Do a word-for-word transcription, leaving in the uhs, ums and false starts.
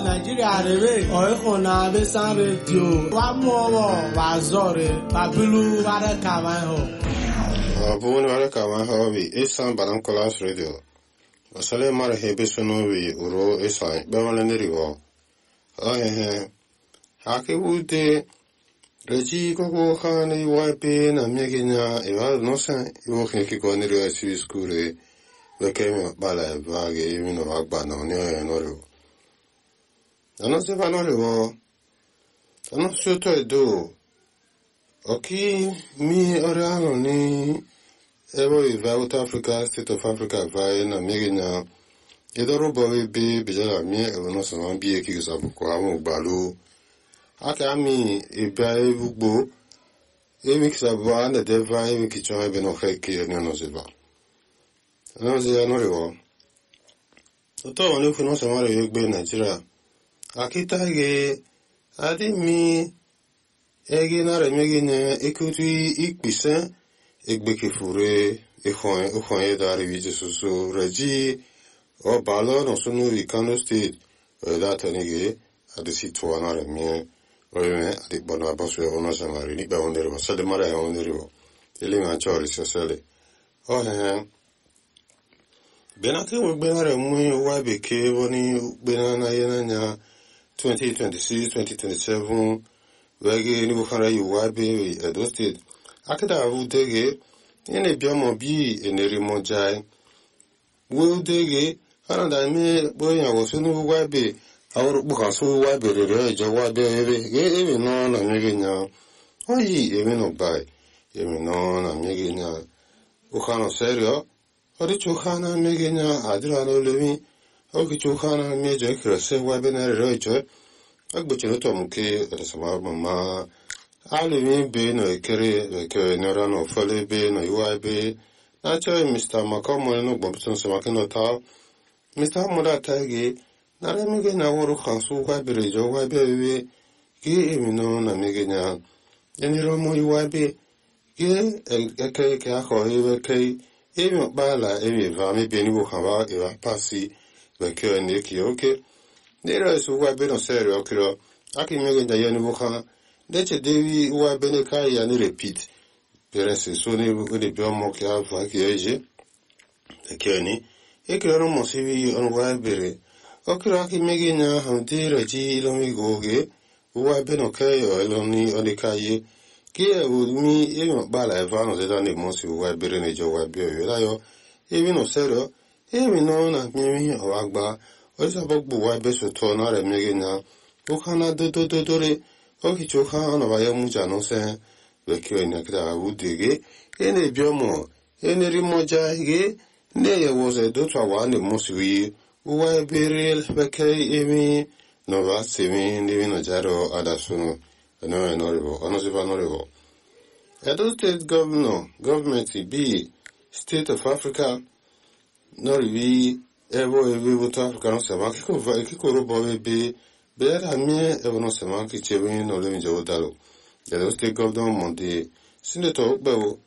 Nigeria rebe o na be san radio wa mo wa zore babilu wa da kama ho abun wa da kama ho bi isan balam class radio asale mara hebe sono bi uro isan be wala ne riwo ah he ha ke wude reji ko ko khani wa pe na me kenya e wa no san yo ke ki ko ne ro si skule le ke me bala va ge mi no agba no ne no ro ano se va no ro ano se to do oki mi ora no ni evo i South Africa state of Africa va na me kenya e do ro bo bi bi ja mi e no so ma bi e ki so ko awon gbalu aka mi iba ebugbo emi kisaba na deva emi kichwa ebe no heke ni no seba no se no rewo to woni fu no se mare egbe Nigeria akita ge adi mi ege na re mege ne ekutu ikpise egbe kefure ehon ehon e da ri vije susu reji o balo no sunu ri Kano state e da tanige adi sitwa na re mi Oye, di bono abasu e ono samari ni ba ondero, sale mare e ondero. Ele ma chori so sale. Oh eh. Benake we benare mu wa be ke woni benana yana nya twenty twenty-six twenty twenty-seven wege ni bukhara yu wa be Edo State. Akada avu dege ene biomo bi eneri mo jai. Wo dege anada me boya wo sunu wa be awuru buka so wa berere jo wa be ebe ge ebe no na mege nya oyi ebe no bai ebe no na mege nya ukano serio ori chukhana mege nya adira no lewi o ki chukhana meje krese wa be na re jo agbo chero to muke resama mama alimi be no ekere ke no ra no fole be no wa be na cho Mister Makomo no bomson se makino ta Mister Moda tagi nare mege na woru khansu kwa berejo wa be ge emino na mege nya eniro mo wa be ge eke ke akho e ke emi bala emi va mi be ni wo khawa e va pasi be ke ni ki oke nero su wa be no serio kiro aki mege nya yeni wo khan de che dewi wa be ne kai ya ni repeat perese so ni wo de be mo ke ava ki eje e ke ni e kiro mo sivi on wa bere okira ki mege na hamdi reji lo mi goge wa be no ke o lo ni odikaye ki e wo mi e mo bala e va no se da ni mo si wa bere ne jo wa be o la yo e mi no sero e mi no na mi mi o agba o sa bogbu wa be so to na re mege na o kana do do do do re o ki cho kha na ba yo mu ja no se be ki o na kra u dige e ne biomo e ne ri mo ja ge ne ye wo se do twa wa ne mo si wi Uwa beril bekei emi no va semi ni no jaro adasuno no enorivo ono se va norivo Edo State governor government be State of Africa no rivi evo evi buta Africa no se ma ki ko va ki ko robo be be ra mi evo no se ma ki chewe no le mi jo dalo Edo State governor monte Senator Ogbewo